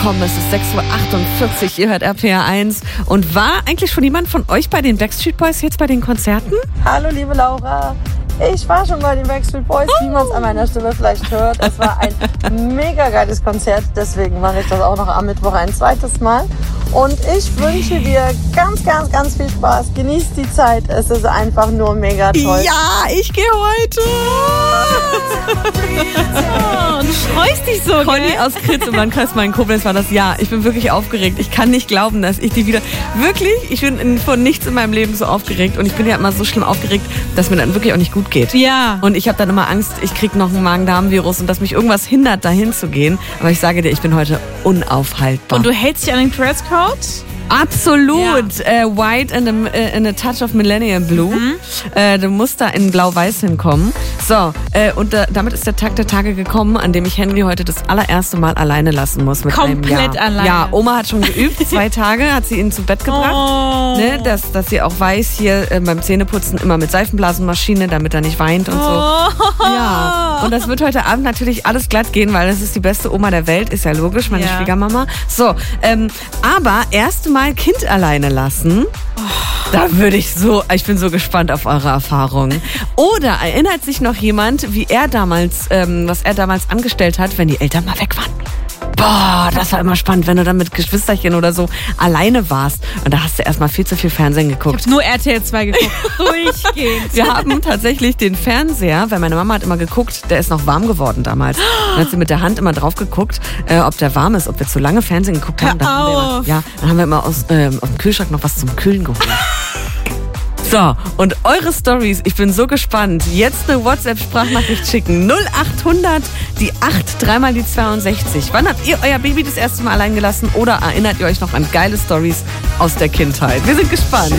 gekommen. Es ist 6:48 Uhr, ihr hört RPR 1. Und war eigentlich schon jemand von euch bei den Backstreet Boys jetzt bei den Konzerten? Hallo liebe Laura, ich war schon bei den Backstreet Boys, wie man es an meiner Stimme vielleicht hört. Es war ein mega geiles Konzert, deswegen mache ich das auch noch am Mittwoch ein zweites Mal. Und ich wünsche dir ganz, ganz, ganz viel Spaß. Genieß die Zeit, es ist einfach nur mega toll. Ja, ich gehe heute. Oh, du freust dich so, Conny aus Kritz im Landkreis Main-Koblenz war das. Ja, ich bin wirklich aufgeregt. Ich kann nicht glauben, dass ich die wieder... Wirklich, ich bin von nichts in meinem Leben so aufgeregt. Und ich bin ja immer so schlimm aufgeregt, dass mir dann wirklich auch nicht gut geht. Ja. Und ich habe dann immer Angst, ich kriege noch ein Magen-Darm-Virus und dass mich irgendwas hindert, dahin zu gehen. Aber ich sage dir, ich bin heute unaufhaltbar. Und du hältst dich an den Dresscode? Absolut. Ja. White and a touch of Millennium Blue. Du musst da in Blau-Weiß hinkommen. So, und damit ist der Tag der Tage gekommen, an dem ich Henry heute das allererste Mal alleine lassen muss. Mit Komplett einem Jahr. alleine. Ja, Oma hat schon geübt. 2 Tage hat sie ihn zu Bett gebracht. Oh. Ne, dass sie auch weiß, hier beim Zähneputzen immer mit Seifenblasenmaschine, damit er nicht weint und so. Oh. Ja, und das wird heute Abend natürlich alles glatt gehen, weil das ist die beste Oma der Welt, ist ja logisch, meine Schwiegermama. So, aber erste Mal Kind alleine lassen. Da ich bin so gespannt auf eure Erfahrungen. Oder erinnert sich noch jemand, wie er damals, was er damals angestellt hat, wenn die Eltern mal weg waren? Boah, das war immer spannend, wenn du dann mit Geschwisterchen oder so alleine warst. Und da hast du erstmal viel zu viel Fernsehen geguckt. Ich hab nur RTL 2 geguckt. Durchgehend. Wir haben tatsächlich den Fernseher, weil meine Mama hat immer geguckt, der ist noch warm geworden damals. Dann hat sie mit der Hand immer drauf geguckt, ob der warm ist, ob wir zu lange Fernsehen geguckt haben. Dann haben wir immer aus dem Kühlschrank noch was zum Kühlen geholt. So, und eure Stories, ich bin so gespannt. Jetzt eine WhatsApp-Sprachnachricht schicken. 0800 die 8, 3 mal die 62. Wann habt ihr euer Baby das erste Mal allein gelassen oder erinnert ihr euch noch an geile Stories aus der Kindheit? Wir sind gespannt.